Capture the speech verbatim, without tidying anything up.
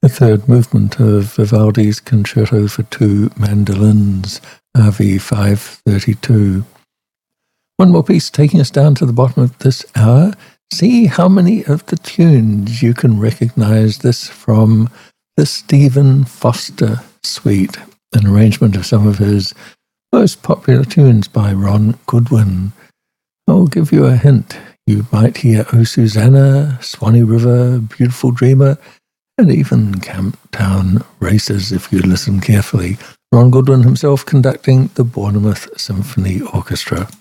the third movement of Vivaldi's Concerto for Two Mandolins, R V five thirty-two. One more piece taking us down to the bottom of this hour. See how many of the tunes you can recognize this from the Stephen Foster Suite, an arrangement of some of his most popular tunes by Ron Goodwin. I'll give you a hint. You might hear Oh Susanna, Swanee River, Beautiful Dreamer, and even Camptown Races if you listen carefully. Ron Goodwin himself conducting the Bournemouth Symphony Orchestra.